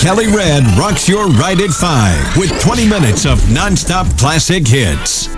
Kelly Red rocks your ride at 5 with 20 minutes of nonstop classic hits.